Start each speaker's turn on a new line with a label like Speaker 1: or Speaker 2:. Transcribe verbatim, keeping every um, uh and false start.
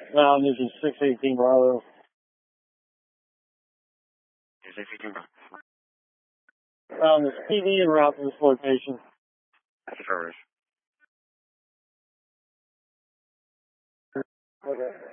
Speaker 1: Um, this is six eighteen Bravo.
Speaker 2: six eighteen Bravo.
Speaker 1: Um, there's P D en route to this location.
Speaker 2: That's affirmative.
Speaker 1: Okay.